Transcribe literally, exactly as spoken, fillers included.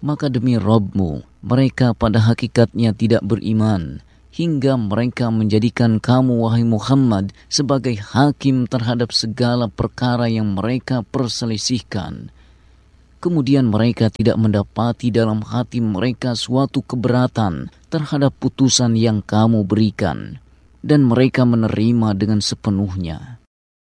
Maka demi Rabb-Mu, mereka pada hakikatnya tidak beriman, hingga mereka menjadikan kamu, wahai Muhammad, sebagai hakim terhadap segala perkara yang mereka perselisihkan. Kemudian mereka tidak mendapati dalam hati mereka suatu keberatan terhadap putusan yang kamu berikan, dan mereka menerima dengan sepenuhnya.